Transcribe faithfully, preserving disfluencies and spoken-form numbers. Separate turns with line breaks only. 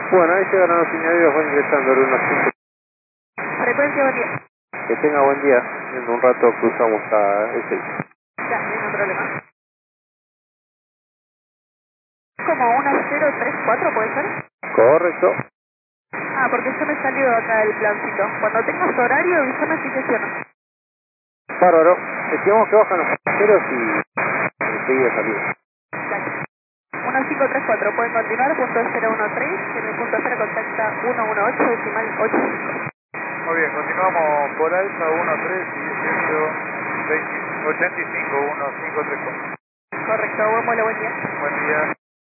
Bueno, ahí llegaron los ingenieros, van ingresando el uno cinco.
Frecuencia, buen día.
Que tenga buen día. En un rato cruzamos a ese.
Ya, no hay problema. Como uno cero tres cuatro, ¿puede ser?
Correcto.
Ah, porque yo me he salido acá del plancito. Cuando tengas horario, avísame si gestiono.
Bárbaro. Decíamos que bajan los pasajeros y enseguida salimos.
Dale. uno cinco tres cuatro, pueden continuar, punto cero uno tres, en el punto cero contacta ciento dieciocho, decimal ochenta y cinco.
Muy bien, continuamos por alfa uno tres y dieciocho ochenta y cinco, uno cinco tres cuatro.
Correcto, buen vuelo, buen día.
Buen día.